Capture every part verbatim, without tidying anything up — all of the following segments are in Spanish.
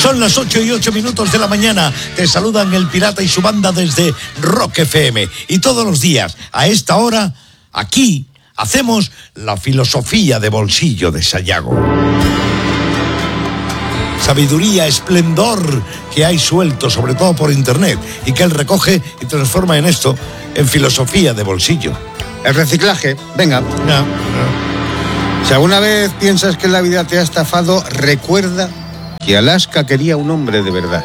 Son las ocho y ocho minutos de la mañana. Te saludan el Pirata y su banda desde Rock F M. Y todos los días, a esta hora, aquí, hacemos la filosofía de bolsillo de Sayago. Sabiduría, esplendor que hay suelto, sobre todo por internet, y que él recoge y transforma en esto, en filosofía de bolsillo. El reciclaje, venga. No, no. Si alguna vez piensas que la vida te ha estafado, recuerda que Alaska quería un hombre de verdad.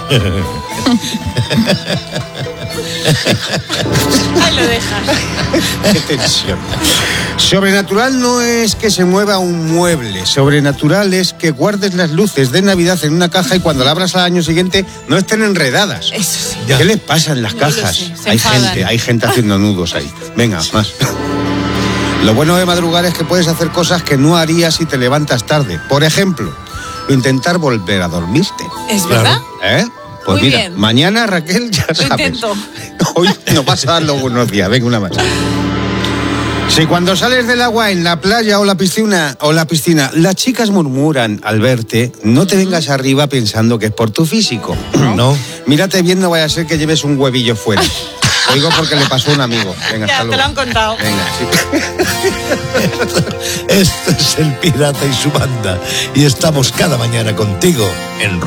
Ahí lo dejas. Qué tensión. Sobrenatural no es que se mueva un mueble. Sobrenatural es que guardes las luces de Navidad en una caja y cuando la abras al año siguiente no estén enredadas. Eso sí. ¿Qué les pasa en las No cajas? lo sé, se Hay enfadan. gente, hay gente haciendo nudos ahí. Venga, más. Lo bueno de madrugar es que puedes hacer cosas que no harías si te levantas tarde. Por ejemplo, intentar volver a dormirte. ¿Es verdad? ¿Eh? Pues Muy mira, bien. mañana, Raquel, ya Lo sabes. intento. Hoy nos vas a dar luego unos días. Venga, una más. Si cuando sales del agua en la playa o la piscina o la piscina, las chicas murmuran al verte, no te vengas arriba pensando que es por tu físico. No. Mírate bien, no vaya a ser que lleves un huevillo fuera. Oigo porque le pasó a un amigo. Venga, Ya, hasta te luego. lo han contado. Venga, sí. Esto es el Pirata y su banda. Y estamos cada mañana contigo en